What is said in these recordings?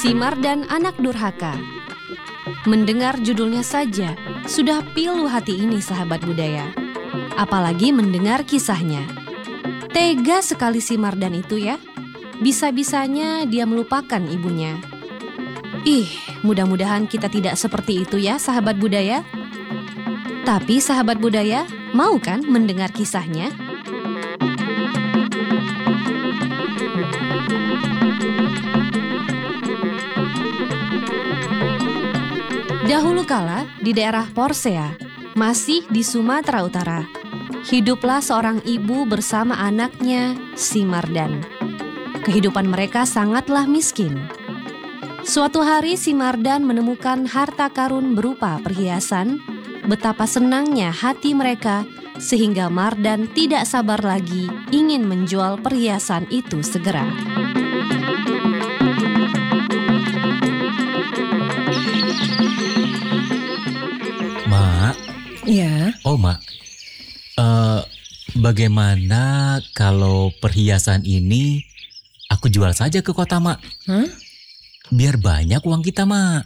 Simar dan Anak Durhaka. Mendengar judulnya saja, sudah pilu hati ini sahabat budaya. Apalagi mendengar kisahnya. Tega sekali si Mardan itu ya. Bisa-bisanya dia melupakan ibunya. Mudah-mudahan kita tidak seperti itu ya sahabat budaya. Tapi sahabat budaya, mau kan mendengar kisahnya? Dahulu kala di daerah Porsea, masih di Sumatera Utara, hiduplah seorang ibu bersama anaknya, si Mardan. Kehidupan mereka sangatlah miskin. Suatu hari si Mardan menemukan harta karun berupa perhiasan. Betapa senangnya hati mereka sehingga Mardan tidak sabar lagi ingin menjual perhiasan itu segera. Mak. Ya. Oh, Mak. Bagaimana kalau perhiasan ini aku jual saja ke kota, Mak? Biar banyak uang kita, Mak.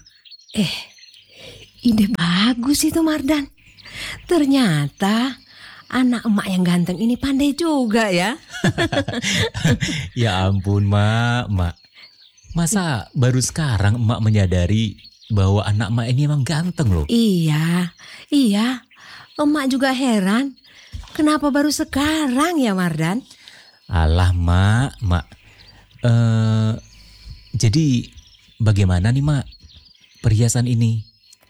Ide bagus itu, Mardan. Ternyata anak emak yang ganteng ini pandai juga ya. Ya ampun, Mak. Masa baru sekarang emak menyadari bahwa anak emak ini emang ganteng loh? Iya. Emak juga heran. Kenapa baru sekarang ya, Mardan? Alah, Mak. Jadi bagaimana nih, Mak, perhiasan ini?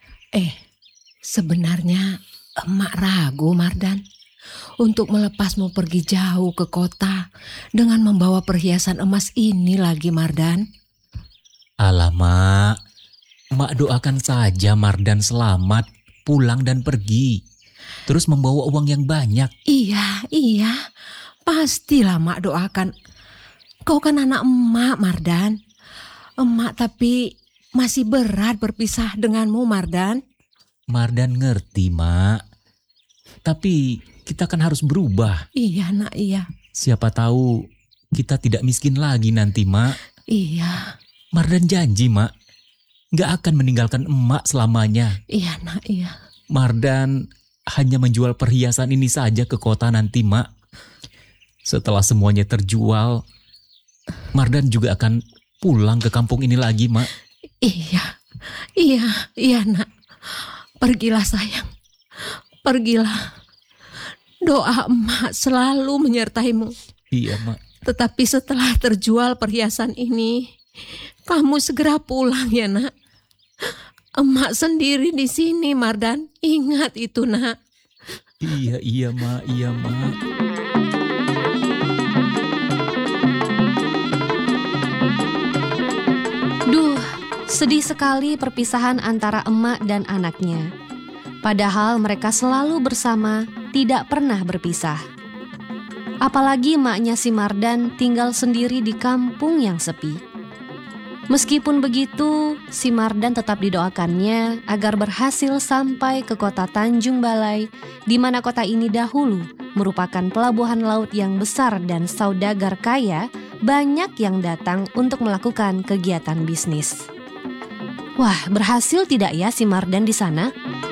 Sebenarnya emak ragu, Mardan, untuk melepasmu pergi jauh ke kota dengan membawa perhiasan emas ini lagi, Mardan. Alah, Mak doakan saja Mardan selamat pulang dan pergi. Terus membawa uang yang banyak. Iya. Pastilah Mak doakan. Kau kan anak emak, Mardan. Emak tapi masih berat berpisah denganmu, Mardan. Mardan ngerti, Mak. Tapi kita kan harus berubah. Iya, Nak, iya. Siapa tahu kita tidak miskin lagi nanti, Mak. Iya. Mardan janji, Mak, gak akan meninggalkan emak selamanya. Iya, Nak, iya. Mardan hanya menjual perhiasan ini saja ke kota nanti, Mak. Setelah semuanya terjual, Mardan juga akan pulang ke kampung ini lagi, Mak. Iya, Nak. Pergilah, sayang. Pergilah. Doa emak selalu menyertaimu. Iya, Mak. Tetapi setelah terjual perhiasan ini, kamu segera pulang ya, Nak. Emak sendiri di sini, Mardan. Ingat itu, Nak. Iya, Mak. Sedih sekali perpisahan antara emak dan anaknya. Padahal mereka selalu bersama, tidak pernah berpisah. Apalagi emaknya si Mardan tinggal sendiri di kampung yang sepi. Meskipun begitu, si Mardan tetap didoakannya agar berhasil sampai ke kota Tanjung Balai, di mana kota ini dahulu merupakan pelabuhan laut yang besar dan saudagar kaya banyak yang datang untuk melakukan kegiatan bisnis. Wah, berhasil tidak ya si Mardan di sana?